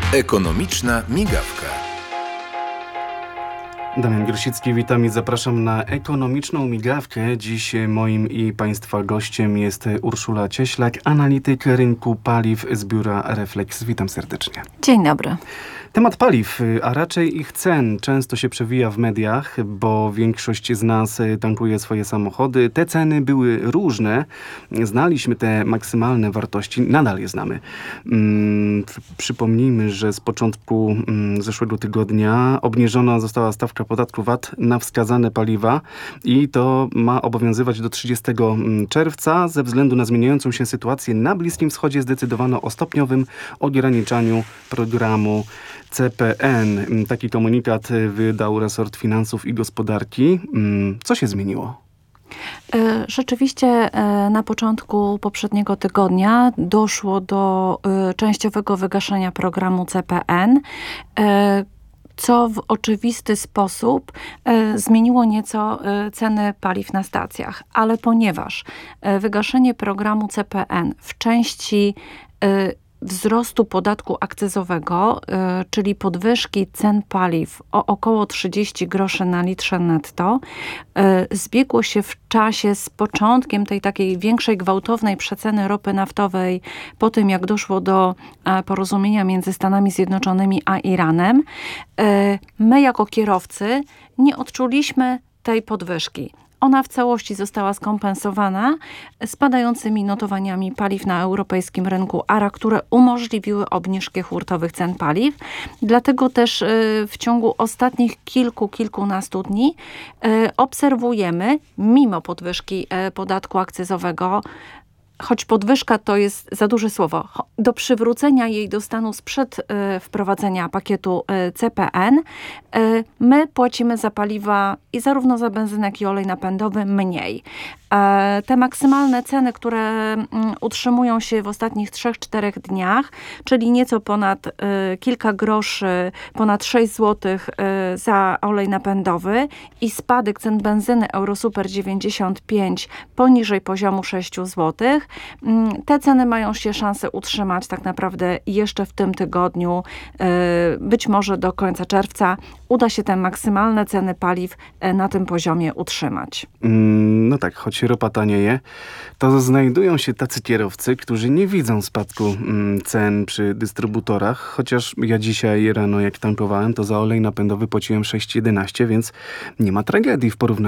Ekonomiczna migawka. Damian Grosicki, witam i zapraszam na ekonomiczną migawkę. Dziś moim i Państwa gościem jest Urszula Cieślak, analityk rynku paliw z biura Reflex. Witam serdecznie. Dzień dobry. Temat paliw, a raczej ich cen, często się przewija w mediach, bo większość z nas tankuje swoje samochody. Te ceny były różne. Znaliśmy te maksymalne wartości, nadal je znamy. Przypomnijmy, że z początku zeszłego tygodnia obniżona została stawka podatku VAT na wskazane paliwa i to ma obowiązywać do 30 czerwca. Ze względu na zmieniającą się sytuację na Bliskim Wschodzie zdecydowano o stopniowym ograniczaniu programu CPN. Taki komunikat wydał resort finansów i gospodarki. Co się zmieniło? Rzeczywiście na początku poprzedniego tygodnia doszło do częściowego wygaszenia programu CPN, co w oczywisty sposób zmieniło nieco ceny paliw na stacjach. Ale ponieważ wygaszenie programu CPN w części wzrostu podatku akcyzowego, czyli podwyżki cen paliw o około 30 groszy na litrze netto, zbiegło się w czasie z początkiem tej takiej większej gwałtownej przeceny ropy naftowej po tym, jak doszło do porozumienia między Stanami Zjednoczonymi a Iranem. My jako kierowcy nie odczuliśmy tej podwyżki. Ona w całości została skompensowana spadającymi notowaniami paliw na europejskim rynku ARA, które umożliwiły obniżkę hurtowych cen paliw. Dlatego też w ciągu ostatnich kilkunastu dni obserwujemy, mimo podwyżki podatku akcyzowego, choć podwyżka to jest za duże słowo, do przywrócenia jej do stanu sprzed wprowadzenia pakietu CPN, my płacimy za paliwa i zarówno za benzynę, jak i olej napędowy mniej. Te maksymalne ceny, które utrzymują się w ostatnich 3-4 dniach, czyli nieco ponad kilka groszy, ponad 6 zł za olej napędowy i spadek cen benzyny Eurosuper 95 poniżej poziomu 6 zł. Te ceny mają się szansę utrzymać tak naprawdę jeszcze w tym tygodniu. Być może do końca czerwca uda się te maksymalne ceny paliw na tym poziomie utrzymać. No tak, choć ropa tanieje, to znajdują się tacy kierowcy, którzy nie widzą spadku cen przy dystrybutorach, chociaż ja dzisiaj rano jak tankowałem, to za olej napędowy płaciłem 6,11, więc nie ma tragedii w porównaniu